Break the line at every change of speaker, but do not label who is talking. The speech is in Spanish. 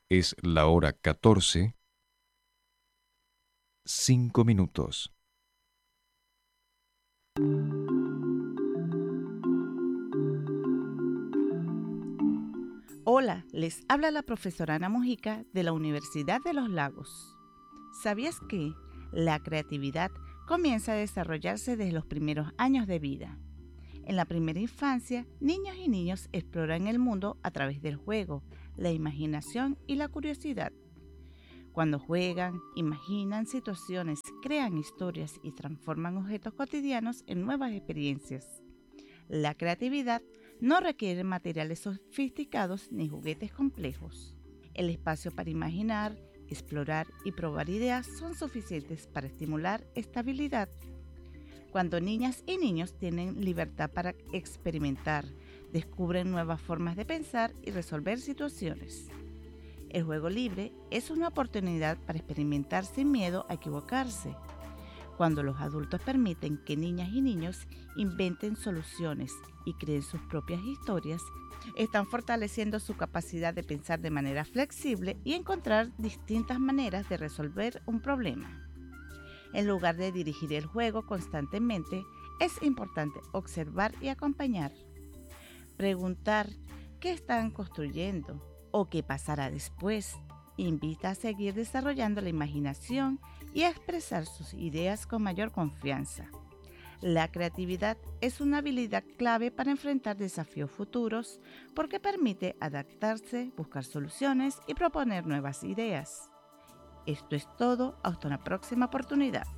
Es la hora 14, 5 minutos.
Hola, les habla la profesora Ana Mojica de la Universidad de los Lagos. ¿Sabías que la creatividad comienza a desarrollarse desde los primeros años de vida? En la primera infancia, niños y niños exploran el mundo a través del juego, la imaginación y la curiosidad. Cuando juegan, imaginan situaciones, crean historias y transforman objetos cotidianos en nuevas experiencias. La creatividad no requiere materiales sofisticados ni juguetes complejos. El espacio para imaginar, explorar y probar ideas son suficientes para estimular esta habilidad. Cuando niñas y niños tienen libertad para experimentar, descubren nuevas formas de pensar y resolver situaciones. El juego libre es una oportunidad para experimentar sin miedo a equivocarse. Cuando los adultos permiten que niñas y niños inventen soluciones y creen sus propias historias, están fortaleciendo su capacidad de pensar de manera flexible y encontrar distintas maneras de resolver un problema. En lugar de dirigir el juego constantemente, es importante observar y acompañar. Preguntar qué están construyendo o qué pasará después invita a seguir desarrollando la imaginación y a expresar sus ideas con mayor confianza. La creatividad es una habilidad clave para enfrentar desafíos futuros porque permite adaptarse, buscar soluciones y proponer nuevas ideas. Esto es todo, hasta una próxima oportunidad.